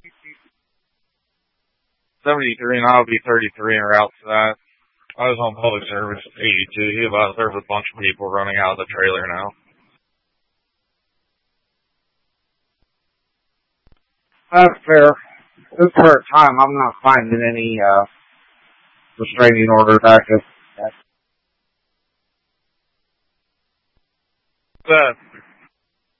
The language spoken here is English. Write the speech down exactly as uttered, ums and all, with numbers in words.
seventy-three, and I'll be thirty-three and route to that. I was on public service at eighty-two. He about there with a bunch of people running out of the trailer now. That's fair. This current time, I'm not finding any uh, restraining orders active.